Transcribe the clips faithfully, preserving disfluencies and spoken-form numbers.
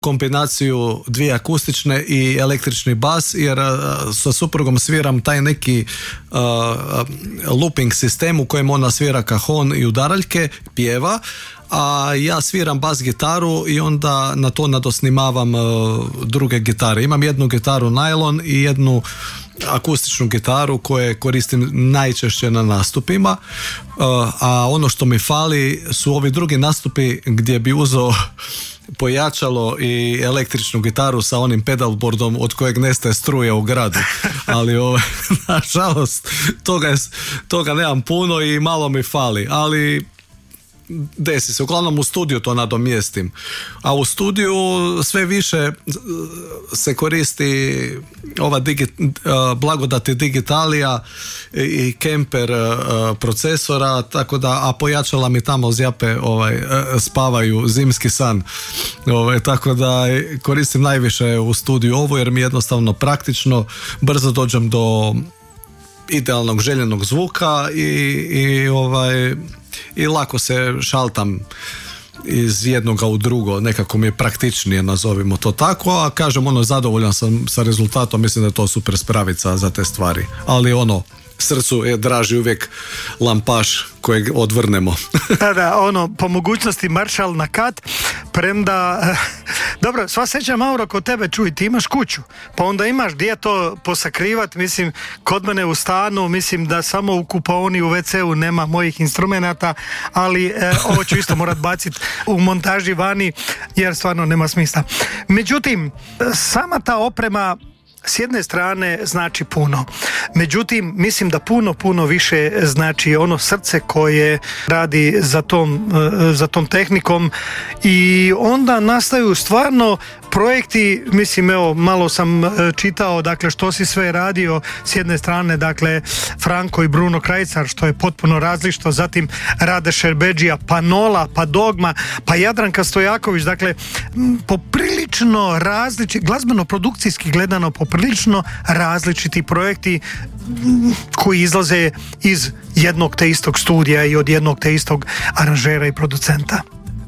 kombinaciju dvije akustične i električni bas, jer sa suprugom sviram taj neki uh, looping sistem u kojem ona svira kajon i udaraljke, pjeva, a ja sviram bas gitaru i onda na to nadosnimavam uh, druge gitare. Imam jednu gitaru najlon i jednu akustičnu gitaru koje koristim najčešće na nastupima, uh, a ono što mi fali su ovi drugi nastupi gdje bi uzeo pojačalo i električnu gitaru sa onim pedalboardom od kojeg nestaje struje u gradu, ali ovaj, nažalost toga, je, toga nemam puno i malo mi fali, ali desi se, uglavnom u studiju to nadomjestim, a u studiju sve više se koristi ova digi, blagodati digitalija i Kemper procesora, tako da, a pojačala mi tamo zjape ovaj, spavaju zimski san, ovaj, tako da koristim najviše u studiju ovo jer mi je jednostavno praktično, brzo dođem do idealnog željenog zvuka i, i ovaj i lako se šaltam iz jednoga u drugo, nekako mi je praktičnije, nazovimo to tako, a kažem, ono, zadovoljan sam sa rezultatom, mislim da je to super spravica za te stvari, ali ono, srcu je draži uvijek lampaš kojeg odvrnemo. Da, da, ono, po mogućnosti maršal na kat, premda, dobro, sva sreća, Mauro, kod tebe, čuj, ti imaš kuću, pa onda imaš gdje to posakrivat, mislim, kod mene u stanu, mislim da samo u kupaoni u ve ce u nema mojih instrumenata, ali e, ovo ću isto morat baciti u montaži vani, jer stvarno nema smisla. Međutim, sama ta oprema s jedne strane znači puno. Međutim, mislim da puno, puno više znači ono srce koje radi za tom, za tom tehnikom i onda nastaju stvarno projekti, mislim, evo, malo sam čitao, dakle, što si sve radio, s jedne strane, dakle, Franko i Bruno Krajcar, što je potpuno različito, zatim Rade Šerbedžija, pa Nola, pa Dogma, pa Jadranka Stojaković, dakle, poprilično različiti, glazbeno-produkcijski gledano, poprilično različiti projekti koji izlaze iz jednog te istog studija i od jednog te istog aranžera i producenta.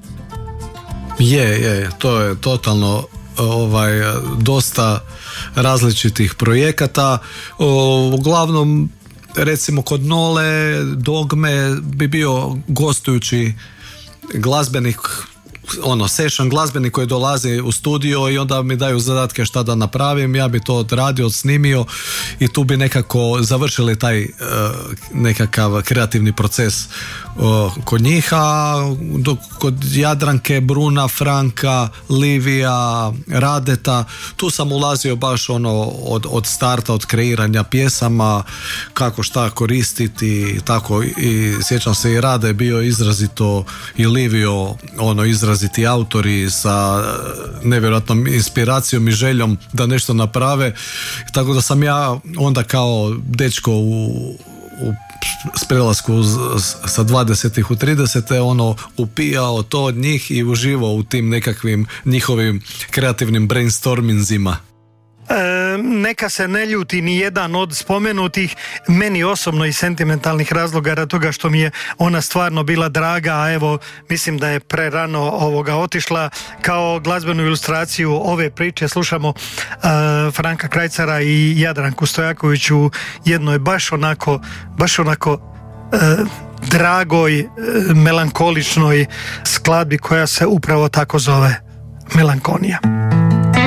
Je, je, to je totalno ovaj, dosta različitih projekata. O, uglavnom, recimo kod Nole, Dogme bi bio gostujući glazbenik, ono, session glazbenik koji dolazi u studio i onda mi daju zadatke šta da napravim, ja bi to odradio, odsnimio i tu bi nekako završili taj uh, nekakav kreativni proces uh, kod njih, a dok kod Jadranke, Bruna, Franka, Livija, Radeta, tu sam ulazio baš ono od, od starta, od kreiranja pjesama, kako šta koristiti, tako, i sjećam se i Rade je bio izrazito, i Livio ono izrazito izraziti autori sa nevjerojatnom inspiracijom i željom da nešto naprave, tako da sam ja onda kao dečko u, u s prelasku sa dvadesetih u tridesete ono upijao to od njih i uživao u tim nekakvim njihovim kreativnim brainstorminzima. E, neka se ne ljuti ni jedan od spomenutih, meni osobno iz sentimentalnih razloga radi toga što mi je ona stvarno bila draga, a evo mislim da je prerano ovoga otišla. Kao glazbenu ilustraciju ove priče slušamo uh, Franka Krajcara i Jadranku Stojaković u jednoj baš onako baš onako uh, dragoj, uh, melankoličnoj skladbi koja se upravo tako zove Melankonija.